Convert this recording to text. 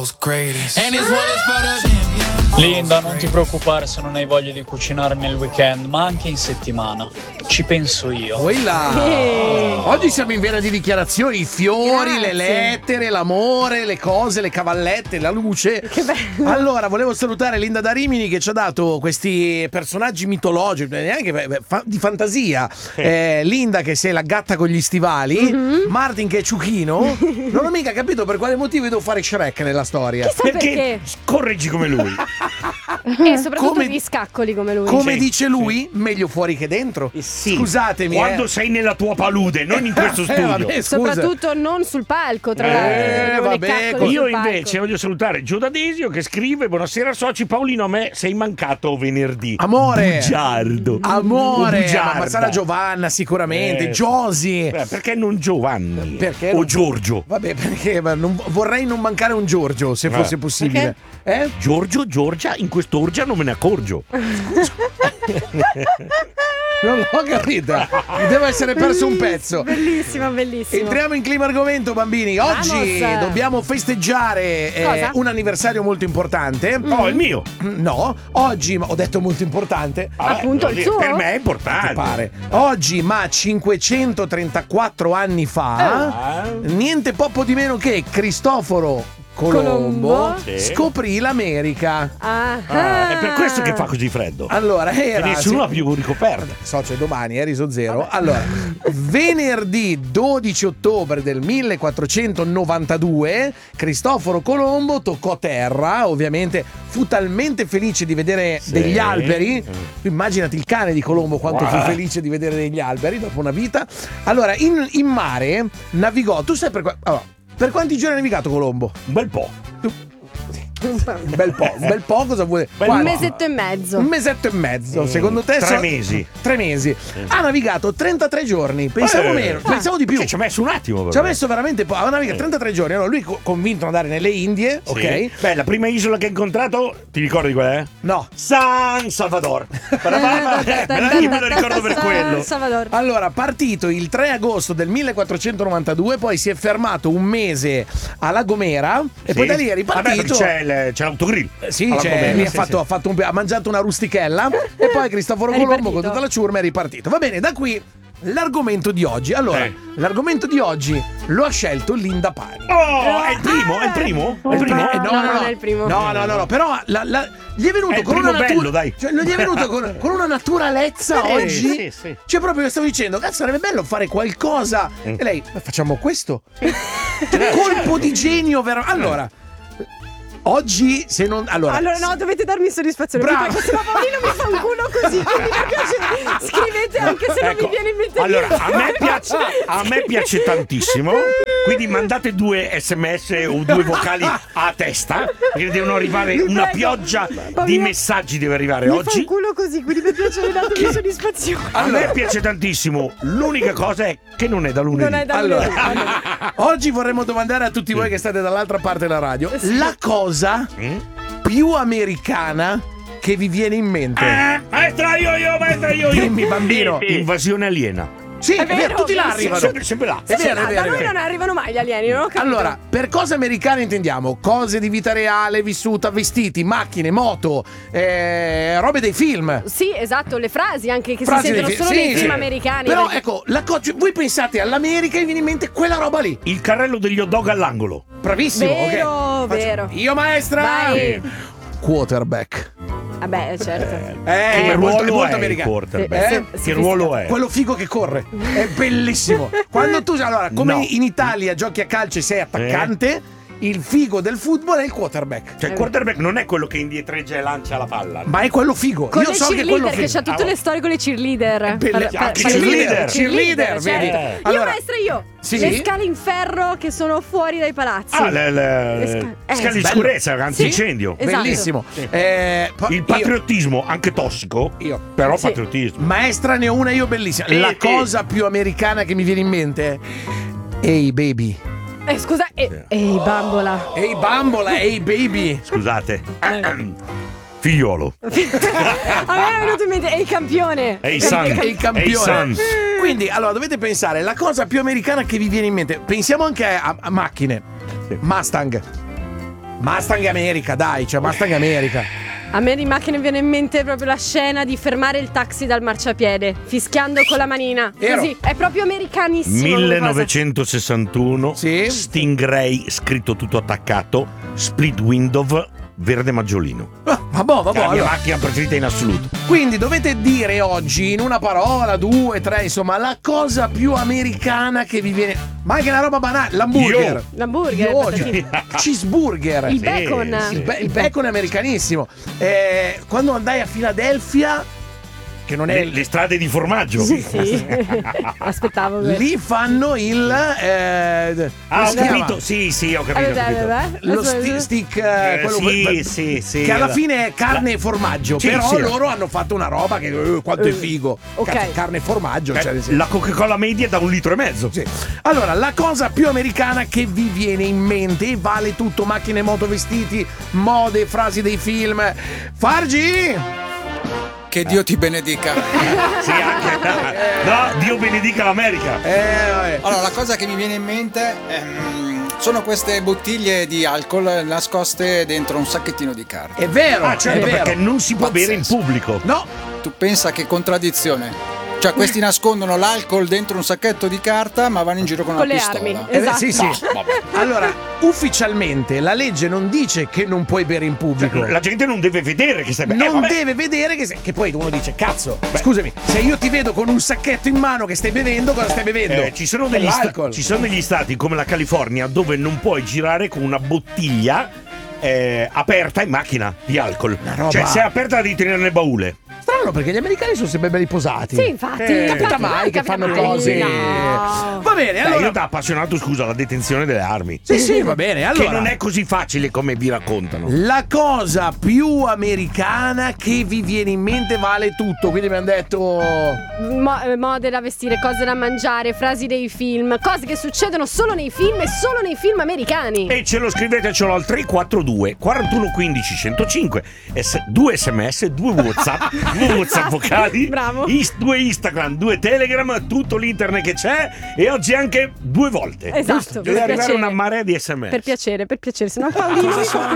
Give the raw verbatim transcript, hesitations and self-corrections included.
world's greatest. And this one is for the Linda, non ti preoccupare se non hai voglia di cucinare nel weekend, ma anche in settimana. Ci penso io. Quella. Sì. Oggi siamo in vera di dichiarazioni, i fiori, Grazie. le lettere, l'amore, le cose, le cavallette, la luce. Che bello. Allora, volevo salutare Linda da Rimini che ci ha dato questi personaggi mitologici, neanche beh, fa- di fantasia. Eh, Linda che sei la gatta con gli stivali, Mhm. Martin che è Ciuchino. Non ho mica capito per quale motivo devo fare Shrek nella storia. Chissà Perché perché. correggi come lui. E soprattutto Come- gli scaccoli come lui. Come Sì, dice lui, meglio fuori che dentro. Sì. Scusatemi. Quando eh. sei nella tua palude, non in questo Eh, studio. vabbè, scusa. Soprattutto non sul palco, tra Eh, l'altro. non le vabbè, caccole Io sul palco. invece voglio salutare Gio D'Adesio che scrive: buonasera soci, Paolino, a me sei mancato venerdì. Amore. Bugiardo. Amore, Bugiarda. ma, ma sarà Giovanna sicuramente, Eh, Josie. Eh, perché non Giovanni? Perché o non- Giorgio? Vabbè, perché ma non- vorrei non mancare un Giorgio, se Eh. fosse possibile. Eh? Giorgio, Giorgia, in quest'orgia non me ne accorgo. Non l'ho capita. Mi devo essere perso un pezzo. Bellissimo, bellissimo. Entriamo in clima argomento, bambini. Oggi Vamos. dobbiamo festeggiare eh, Cosa? un anniversario molto importante. Oh, il mio. No, oggi, ma ho detto molto importante. Vabbè, Appunto, devo il dire, suo? Per me è importante. Ti pare. Oggi, ma cinquecentotrentaquattro anni fa, Ah. niente poco di meno che Cristoforo Colombo, Colombo. Sì. scoprì l'America. Ah, Ah, è per questo che fa così freddo. Allora, E era nessuno ha più ricoperto. so, c'è domani, eh, riso zero. Allora, venerdì dodici ottobre del millequattrocentonovantadue, Cristoforo Colombo toccò terra. Ovviamente fu talmente felice di vedere Sì. degli alberi. Mm. Tu immaginati il cane di Colombo quanto Wow. fu felice di vedere degli alberi dopo una vita. Allora, in, in mare navigò. Tu sai per, qua- allora, per quanti giorni ha navigato Colombo? Un bel po'. Un bel po', un bel po' cosa vuole? Bel un Quanti? mesetto e mezzo. Un mesetto e mezzo, secondo te? Tre so- mesi. Tre mesi. Ha navigato trentatré giorni, pensavo Eh. meno, pensavo di più. Cioè, ci ha messo un attimo. però. Ci ha messo veramente poco. Ha navigato Eh. trentatré giorni. Allora lui co- convinto ad andare nelle Indie, Sì. ok? Beh, la prima isola che ha incontrato, ti ricordi qual è? No. San Salvador. Me la, io me la ricordo per quello. Salvador. Allora, partito il tre agosto del millequattrocentonovantadue, poi si è fermato un mese a La Gomera e poi da lì è Vabbè, perché ripartito. c'è, il- c'è l'autogrill. Eh, Sì, Alla cioè, Gomera, lì ha, sì, fatto, sì. ha, fatto un- ha mangiato una rustichella e poi Cristoforo È Colombo ripartito. con tutta la ciurma è ripartito. Va bene, da qui l'argomento di oggi. Allora, Eh. l'argomento di oggi lo ha scelto Linda Pani. Oh, è il primo? È il primo? È il primo? Eh, No, non è il primo. No, no, no, no, però la- la- gli è venuto È il con primo una natura, bello, dai. cioè, gli è venuto con, con una naturalezza Sì, oggi. sì, sì. Cioè, proprio io stavo dicendo, cazzo, sarebbe bello fare qualcosa. Mm. E lei, "Ma facciamo questo? Colpo di genio, vero? Allora, oggi se non allora, Allora no, dovete darmi soddisfazione. Bravo. Perché se no Paolino mi fa un culo così. Quindi mi piace. Scrivete anche se non Ecco, mi viene in mente allora, niente. a me piace, a me piace tantissimo. Quindi mandate due sms o due vocali a testa, perché devono arrivare Vi una prego. pioggia di Paolino, messaggi deve arrivare Mi fa un oggi. culo così, quindi mi piace datemi soddisfazione. A me piace tantissimo. L'unica cosa è che non è da lunedì. Non è da Allora, lunedì. oggi vorremmo domandare a tutti voi che state dall'altra parte della radio la cosa Mm? più americana che vi viene in mente. Eh, maestra io io, maestra io io. Dimmi, bambino. Invasione aliena. Sì, è vero, vero, tutti là sì, arrivano. Sempre, sempre là. È vero, è Da vero, è noi vero. non arrivano mai gli alieni, non ho capito. Allora, per cose americane intendiamo cose di vita reale, vissuta, vestiti, macchine, moto, eh, robe dei film. Sì, esatto, le frasi anche che Frasi si sentono dei fi- solo sì, nei sì. film americani. Però perché- ecco, la co- cioè, voi pensate all'America e vi viene in mente quella roba lì. Il carrello degli hot dog all'angolo. Bravissimo, Vero, ok. Faccio- vero. Io maestra. Vai. Quarterback. Vabbè, certo. Eh, Che è molto, è ruolo molto è americano. il quarterback? Eh? Sì, Che sofistica- ruolo è? Quello figo che corre. È bellissimo. Quando tu, allora, come No. in Italia giochi a calcio e sei attaccante, il figo del football è il quarterback. Cioè, il quarterback non è quello che indietreggia e lancia la palla. Ma è quello figo. Con Io le so che è quello cheerleader, che, figo. c'ha tutte Ah, le storie con le cheerleader. Belle- Per- per- anche per- cheerleader, cheerleader, certo. vedi? Eh. Allora- io maestra io. Sì? Le scale in ferro che sono fuori dai palazzi. Ah, le, le, Le sca- eh, scale di bello. sicurezza, antincendio. Esatto. Bellissimo. Eh, poi Il io- patriottismo, anche tossico, Io. però Sì. patriottismo. Maestra, ne ho una io bellissima. Sì, La sì. cosa più americana che mi viene in mente. Ehi baby. Eh, scusa, eh, ehi bambola. Ehi bambola, ehi baby. Scusate. Figliolo. A me è venuto in mente, ehi campione. Ehi son. Ehi campione. Ehi son. Quindi, allora, dovete pensare, la cosa più americana che vi viene in mente. Pensiamo anche a, a macchine. Sì. Mustang. Mustang America, dai, cioè Mustang America. A me di macchine viene in mente proprio la scena di fermare il taxi dal marciapiede, fischiando con la manina. Vero. Così, è proprio americanissimo. millenovecentosessantuno, Sì. Stingray, scritto tutto attaccato, split window, verde maggiolino. Ah, vabbè, vabbè, La mia allora. macchina preferita in assoluto. Quindi dovete dire oggi in una parola, due, tre, insomma, la cosa più americana che vi viene. Ma anche una roba banale, l'hamburger. Io. L'hamburger, Io, patatine. cheeseburger. Il bacon. sì. Il, be- il bacon è americanissimo. Eh, quando andai a Filadelfia, che non è Le, le strade di formaggio. Sì, sì. Aspettavo. lì fanno il eh, Ah, come ho si chiama? capito. Sì, sì, ho capito. ho Vabbè, capito. vabbè. Lo Aspetta. sti- stick eh, Eh, quello sì, que- sì, sì. che alla La- fine è carne e formaggio, Sì, però sì. loro hanno fatto una roba che eh, quanto è figo. ok. Cazzo, carne e formaggio, Eh, cioè, nel senso- la Coca-Cola media da un litro e mezzo. Sì. Allora, la cosa più americana che vi viene in mente, e vale tutto, macchine, moto, vestiti, mode, frasi dei film. Fargi! Che Dio ti benedica. Sì, anche. No, Dio benedica l'America. Eh, vabbè. Allora, la cosa che mi viene in mente ehm, sono queste bottiglie di alcol nascoste dentro un sacchettino di carta. È vero, Ah, certo, è vero. perché non si può bere in Pazzesco. pubblico. No, Tu pensa che contraddizione? Cioè, questi nascondono l'alcol dentro un sacchetto di carta, ma vanno in giro con, Con una le pistola. armi. eh, Esatto. sì, sì. Allora, ufficialmente la legge non dice che non puoi bere in pubblico. La gente non deve vedere che stai bene. Non Eh, vabbè. deve vedere che, se- che poi uno dice cazzo, scusami, se io ti vedo con un sacchetto in mano che stai bevendo, cosa stai bevendo? Eh, ci, sono degli sta- Dell'alcol. ci sono degli stati come la California dove non puoi girare con una bottiglia eh, aperta in macchina di alcol. Una roba- Cioè, se è aperta la devi tenere nel baule. Strano, perché gli americani sono sempre belli posati. Sì, infatti. Eh, Capita infatti, mai che capita fanno mai. cose. No. Va bene, Dai, allora. io da appassionato, scusa, la detenzione delle armi. Sì, sì, va bene. Allora, Che non è così facile come vi raccontano. la cosa più americana che vi viene in mente vale tutto. Quindi abbiamo detto. Mo- eh, mode da vestire, cose da mangiare, frasi dei film, cose che succedono solo nei film e solo nei film americani. E ce lo scrivetecelo al tre quattro due quarantuno quindici centocinque, S- due sms, due whatsapp, due whatsapp vocali, Bravo. is- due Instagram, due Telegram, tutto l'internet che c'è e oggi anche due volte. Esatto, Deve per arrivare piacere. una marea di sms. Per piacere, per piacere, sennò Paolino mi fa